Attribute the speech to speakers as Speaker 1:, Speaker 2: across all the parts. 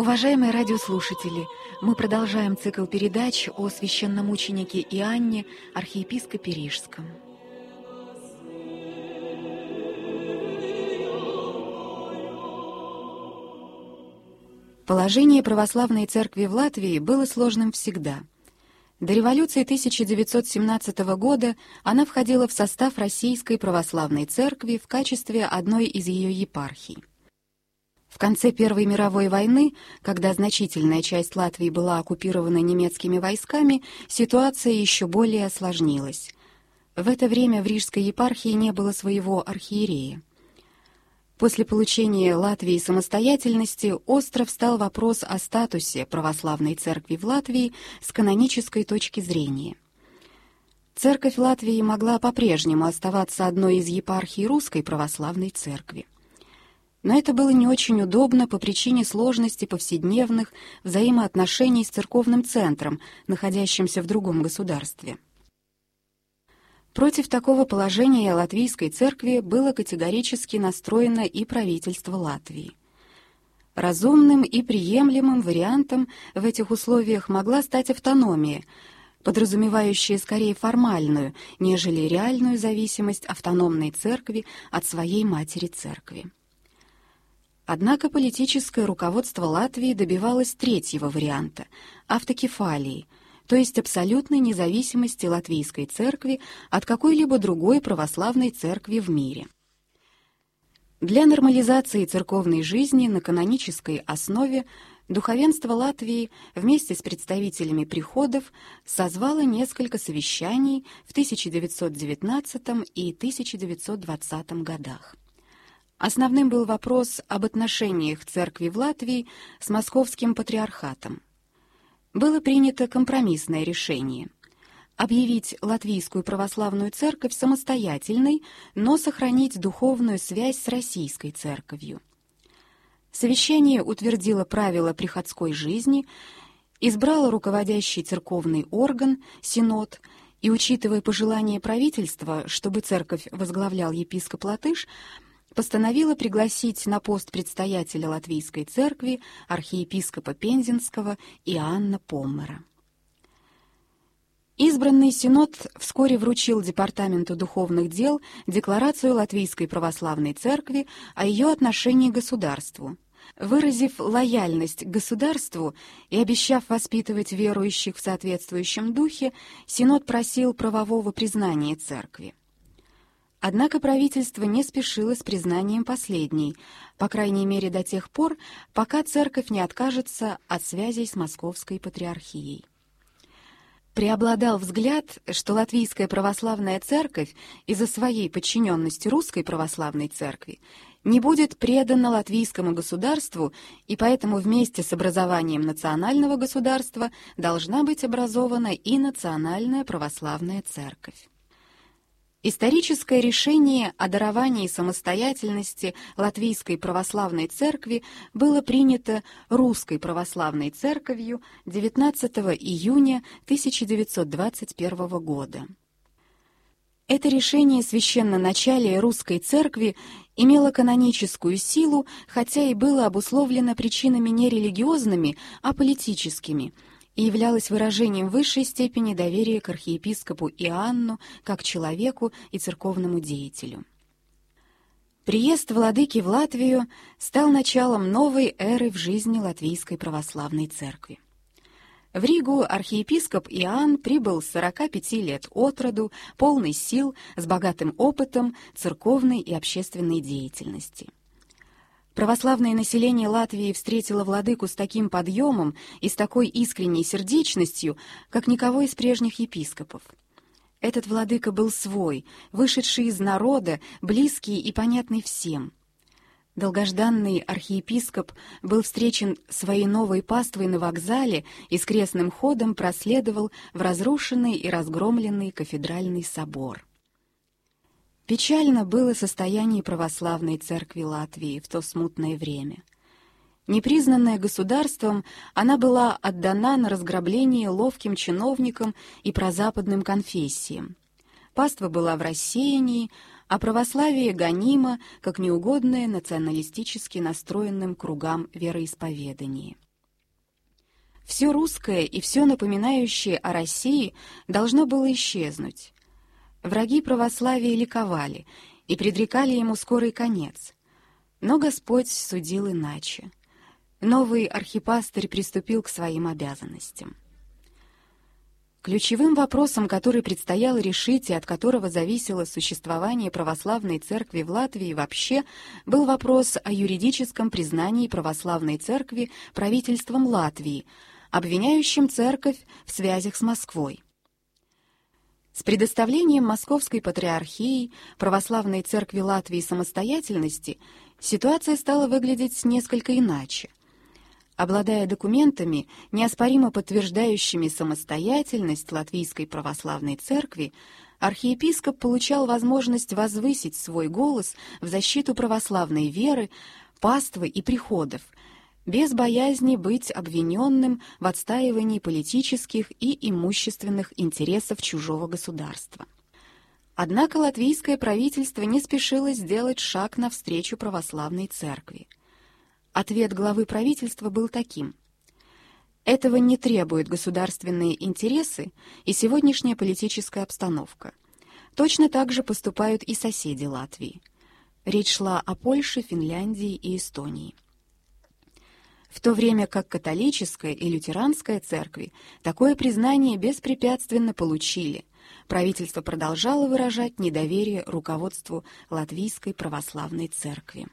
Speaker 1: Уважаемые радиослушатели, мы продолжаем цикл передач о священномученике Иоанне, архиепископе Рижском. Положение православной церкви в Латвии было сложным всегда. До революции 1917 года она входила в состав Российской православной церкви в качестве одной из ее епархий. В конце Первой мировой войны, когда значительная часть Латвии была оккупирована немецкими войсками, ситуация еще более осложнилась. В это время в Рижской епархии не было своего архиерея. После получения Латвии самостоятельности остро встал вопрос о статусе православной церкви в Латвии с канонической точки зрения. Церковь Латвии могла по-прежнему оставаться одной из епархий Русской православной церкви. Но это было не очень удобно по причине сложности повседневных взаимоотношений с церковным центром, находящимся в другом государстве. Против такого положения латвийской церкви было категорически настроено и правительство Латвии. Разумным и приемлемым вариантом в этих условиях могла стать автономия, подразумевающая скорее формальную, нежели реальную зависимость автономной церкви от своей матери-церкви. Однако политическое руководство Латвии добивалось третьего варианта – автокефалии, то есть абсолютной независимости латвийской церкви от какой-либо другой православной церкви в мире. Для нормализации церковной жизни на канонической основе духовенство Латвии вместе с представителями приходов созвало несколько совещаний в 1919 и 1920 годах. Основным был вопрос об отношениях церкви в Латвии с Московским патриархатом. Было принято компромиссное решение – объявить Латвийскую православную церковь самостоятельной, но сохранить духовную связь с Российской церковью. Совещание утвердило правила приходской жизни, избрало руководящий церковный орган – Синод, и, учитывая пожелания правительства, чтобы церковь возглавлял епископ Латыш, постановила пригласить на пост предстоятеля Латвийской церкви архиепископа Пензенского Иоанна Поммера. Избранный Синод вскоре вручил Департаменту духовных дел декларацию Латвийской православной церкви о ее отношении к государству. Выразив лояльность к государству и обещав воспитывать верующих в соответствующем духе, Синод просил правового признания церкви. Однако правительство не спешило с признанием последней, по крайней мере до тех пор, пока церковь не откажется от связей с Московской патриархией. Преобладал взгляд, что Латвийская православная церковь из-за своей подчиненности Русской православной церкви не будет предана латвийскому государству, и поэтому вместе с образованием национального государства должна быть образована и национальная православная церковь. Историческое решение о даровании самостоятельности Латвийской православной церкви было принято Русской православной церковью 19 июня 1921 года. Это решение священноначалия Русской церкви имело каноническую силу, хотя и было обусловлено причинами не религиозными, а политическими, и являлось выражением высшей степени доверия к архиепископу Иоанну как человеку и церковному деятелю. Приезд владыки в Латвию стал началом новой эры в жизни Латвийской православной церкви. В Ригу архиепископ Иоанн прибыл с 45 лет от роду, полный сил, с богатым опытом церковной и общественной деятельности. Православное население Латвии встретило владыку с таким подъемом и с такой искренней сердечностью, как никого из прежних епископов. Этот владыка был свой, вышедший из народа, близкий и понятный всем. Долгожданный архиепископ был встречен своей новой паствой на вокзале и с крестным ходом проследовал в разрушенный и разгромленный кафедральный собор. Печально было состояние православной церкви Латвии в то смутное время. Непризнанная государством, она была отдана на разграбление ловким чиновникам и прозападным конфессиям. Паства была в рассеянии, а православие гонимо, как неугодное националистически настроенным кругам вероисповедания. Все русское и все напоминающее о России должно было исчезнуть. Враги православия ликовали и предрекали ему скорый конец. Но Господь судил иначе. Новый архипастырь приступил к своим обязанностям. Ключевым вопросом, который предстояло решить и от которого зависело существование православной церкви в Латвии вообще, был вопрос о юридическом признании православной церкви правительством Латвии, обвиняющим церковь в связях с Москвой. С предоставлением Московской патриархии православной церкви Латвии самостоятельности ситуация стала выглядеть несколько иначе. Обладая документами, неоспоримо подтверждающими самостоятельность Латвийской православной церкви, архиепископ получал возможность возвысить свой голос в защиту православной веры, паствы и приходов, без боязни быть обвиненным в отстаивании политических и имущественных интересов чужого государства. Однако латвийское правительство не спешило сделать шаг навстречу православной церкви. Ответ главы правительства был таким: этого не требуют государственные интересы и сегодняшняя политическая обстановка. Точно так же поступают и соседи Латвии. Речь шла о Польше, Финляндии и Эстонии. В то время как католическая и лютеранская церкви такое признание беспрепятственно получили, правительство продолжало выражать недоверие руководству Латвийской православной церкви.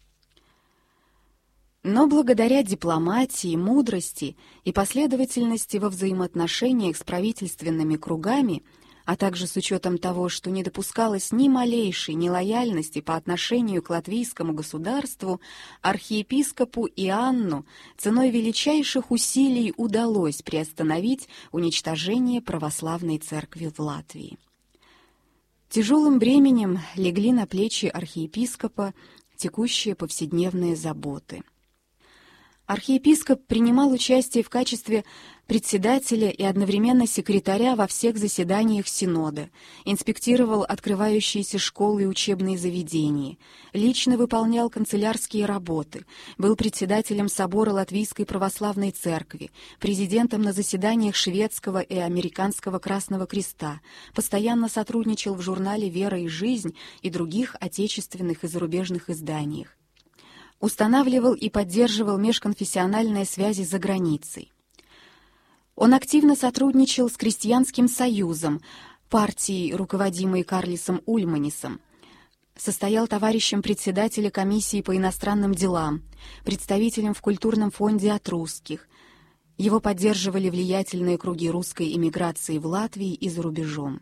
Speaker 1: Но благодаря дипломатии, мудрости и последовательности во взаимоотношениях с правительственными кругами, а также с учетом того, что не допускалось ни малейшей нелояльности по отношению к латвийскому государству, архиепископу Иоанну ценой величайших усилий удалось приостановить уничтожение православной церкви в Латвии. Тяжелым бременем легли на плечи архиепископа текущие повседневные заботы. Архиепископ принимал участие в качестве председателя и одновременно секретаря во всех заседаниях Синода, инспектировал открывающиеся школы и учебные заведения, лично выполнял канцелярские работы, был председателем собора Латвийской православной церкви, президентом на заседаниях Шведского и Американского Красного Креста, постоянно сотрудничал в журнале «Вера и жизнь» и других отечественных и зарубежных изданиях. Устанавливал и поддерживал межконфессиональные связи за границей. Он активно сотрудничал с Крестьянским союзом, партией, руководимой Карлисом Ульманисом, состоял товарищем председателя комиссии по иностранным делам, представителем в культурном фонде от русских. Его поддерживали влиятельные круги русской эмиграции в Латвии и за рубежом.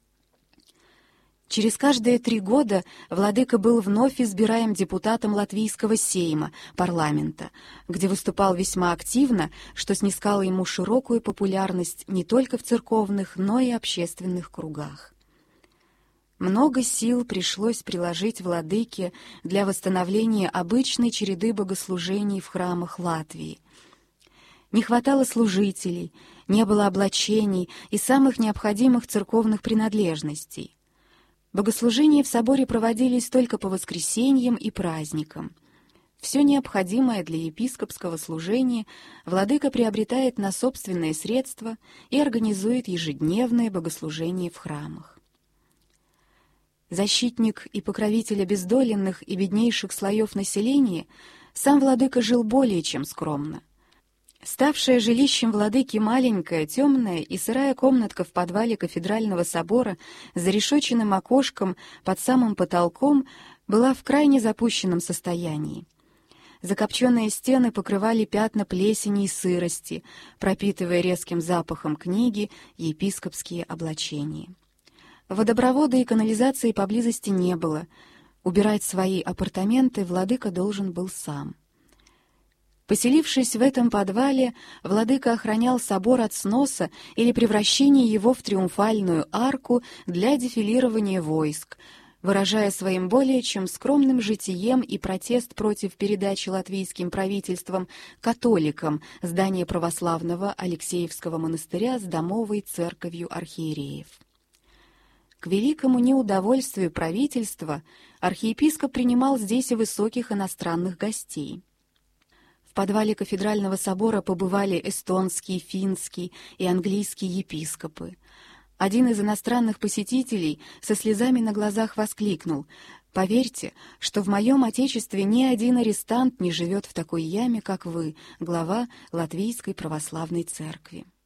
Speaker 1: Через каждые 3 года владыка был вновь избираем депутатом Латвийского сейма, парламента, где выступал весьма активно, что снискало ему широкую популярность не только в церковных, но и общественных кругах. Много сил пришлось приложить владыке для восстановления обычной череды богослужений в храмах Латвии. Не хватало служителей, не было облачений и самых необходимых церковных принадлежностей. Богослужения в соборе проводились только по воскресеньям и праздникам. Все необходимое для епископского служения владыка приобретает на собственные средства и организует ежедневные богослужения в храмах. Защитник и покровитель обездоленных и беднейших слоев населения, сам владыка жил более чем скромно. Ставшая жилищем владыки маленькая, темная и сырая комнатка в подвале кафедрального собора с зарешоченным окошком под самым потолком была в крайне запущенном состоянии. Закопченные стены покрывали пятна плесени и сырости, пропитывая резким запахом книги и епископские облачения. Водопровода и канализации поблизости не было. Убирать свои апартаменты владыка должен был сам. Поселившись в этом подвале, владыка охранял собор от сноса или превращения его в триумфальную арку для дефилирования войск, выражая своим более чем скромным житием и протест против передачи латвийским правительством католикам здания православного Алексеевского монастыря с домовой церковью архиереев. К великому неудовольствию правительства архиепископ принимал здесь и высоких иностранных гостей. В подвале кафедрального собора побывали эстонский, финский и английский епископы. Один из иностранных посетителей со слезами на глазах воскликнул: «Поверьте, что в моем отечестве ни один арестант не живет в такой яме, как вы, глава Латвийской православной церкви».